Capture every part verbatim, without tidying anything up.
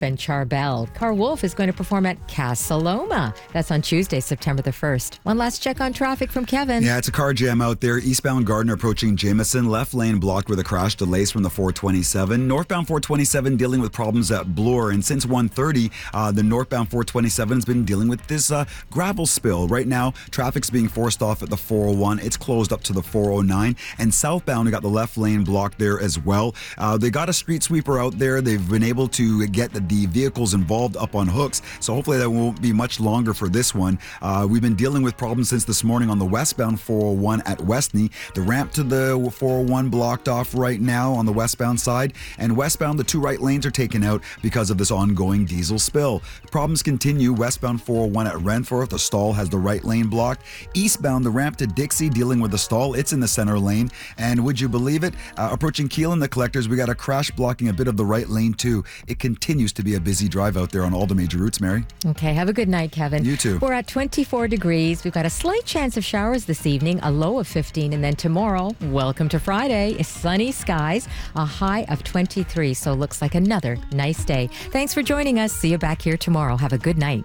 Ben Charbel. Carl Wolf is going to perform at Casa Loma. That's on Tuesday, September the first. One last check on traffic from Kevin. Yeah, it's a car jam out there. Eastbound Gardner approaching Jameson. Left lane blocked with a crash. Delays from the four twenty-seven. Northbound four twenty-seven dealing with problems at Bloor. And since one thirty, uh, the northbound four twenty-seven has been dealing with this uh, gravel spill. Right now, traffic's being forced off at the four oh one. It's closed up to the four oh nine. And southbound, we got the left lane blocked there as well. Uh, they got a street sweeper out there. They've been able to get the the vehicles involved up on hooks, so hopefully that won't be much longer for this one. Uh, we've been dealing with problems since this morning on the westbound four oh one at Westney. The ramp to the four oh one blocked off right now on the westbound side, and westbound the two right lanes are taken out because of this ongoing diesel spill. Problems continue westbound four oh one at Renforth. The stall has the right lane blocked. Eastbound the ramp to Dixie dealing with the stall. It's in the center lane, and would you believe it, uh, approaching Keelan the Collectors, we got a crash blocking a bit of the right lane too. It continues to be a busy drive out there on all the major routes, Mary. Okay, have a good night, Kevin. You too. We're at twenty-four degrees. We've got a slight chance of showers this evening, a low of fifteen, and then tomorrow, welcome to Friday, sunny skies, a high of twenty-three, so looks like another nice day. Thanks for joining us. See you back here tomorrow. Have a good night.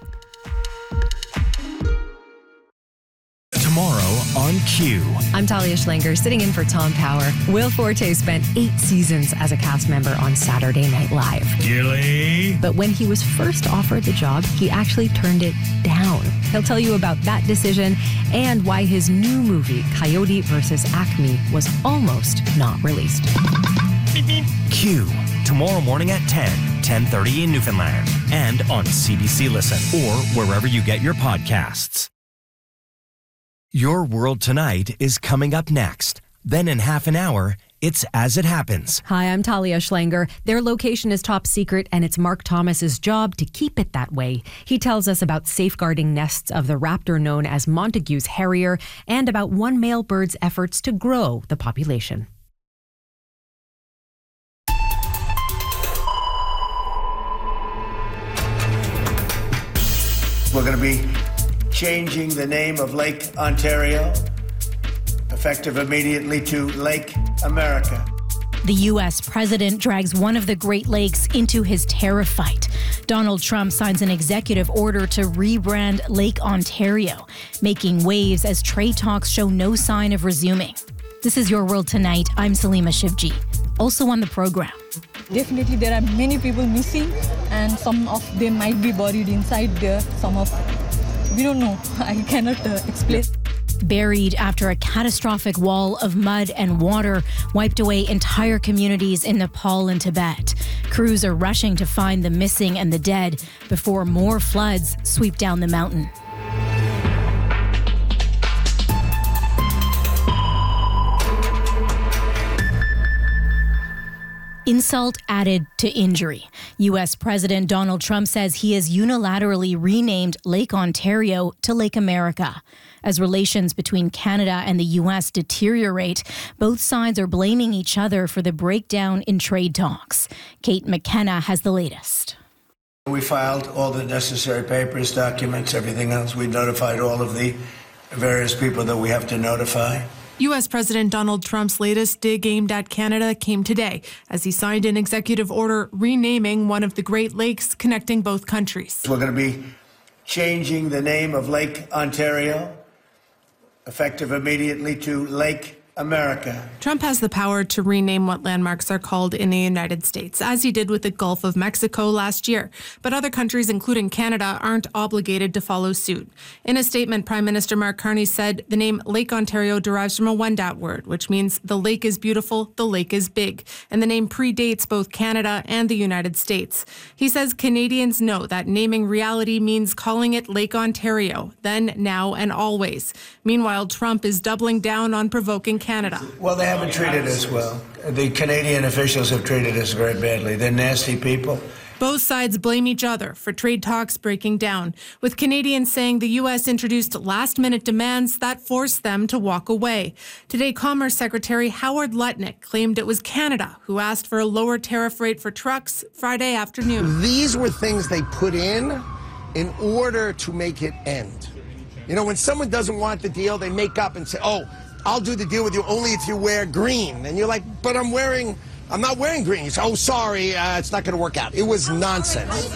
Tomorrow on Q. I'm Talia Schlanger, sitting in for Tom Power. Will Forte spent eight seasons as a cast member on Saturday Night Live. Gilly. But when he was first offered the job, he actually turned it down. He'll tell you about that decision and why his new movie, Coyote versus Acme, was almost not released. Q. Tomorrow morning at ten, ten thirty in Newfoundland. And on C B C Listen or wherever you get your podcasts. Your World Tonight is coming up next. Then in half an hour, it's As It Happens. Hi, I'm Talia Schlanger. Their location is top secret, and it's Mark Thomas's job to keep it that way. He tells us about safeguarding nests of the raptor known as Montagu's harrier and about one male bird's efforts to grow the population. We're going to be changing the name of Lake Ontario, effective immediately, to Lake America. The U S president drags one of the Great Lakes into his tariff fight. Donald Trump signs an executive order to rebrand Lake Ontario, making waves as trade talks show no sign of resuming. This is Your World Tonight. I'm Salima Shivji. Also on the program. Definitely there are many people missing, and some of them might be buried inside there. Some of We don't know. I cannot uh, explain. Buried after a catastrophic wall of mud and water wiped away entire communities in Nepal and Tibet. Crews are rushing to find the missing and the dead before more floods sweep down the mountain. Insult added to injury. U S President Donald Trump says he has unilaterally renamed Lake Ontario to Lake America. As relations between Canada and the U S deteriorate, both sides are blaming each other for the breakdown in trade talks. Kate McKenna has the latest. We filed all the necessary papers, documents, everything else. We notified all of the various people that we have to notify. U S President Donald Trump's latest dig aimed at Canada came today as he signed an executive order renaming one of the Great Lakes connecting both countries. We're going to be changing the name of Lake Ontario, effective immediately, to Lake America. Trump has the power to rename what landmarks are called in the United States, as he did with the Gulf of Mexico last year. But other countries, including Canada, aren't obligated to follow suit. In a statement, Prime Minister Mark Carney said the name Lake Ontario derives from a Wendat word, which means the lake is beautiful, the lake is big. And the name predates both Canada and the United States. He says Canadians know that naming reality means calling it Lake Ontario, then, now, and always. Meanwhile, Trump is doubling down on provoking Canada. Well, they haven't treated us well. The Canadian officials have treated us very badly. They're nasty people. Both sides blame each other for trade talks breaking down, with Canadians saying the U S introduced last-minute demands that forced them to walk away. Today, Commerce Secretary Howard Lutnick claimed it was Canada who asked for a lower tariff rate for trucks Friday afternoon. These were things they put in in order to make it end. You know, when someone doesn't want the deal, they make up and say, oh, I'll do the deal with you only if you wear green. And you're like, but I'm wearing I'm not wearing green. You say, oh, sorry, uh, it's not going to work out. It was nonsense.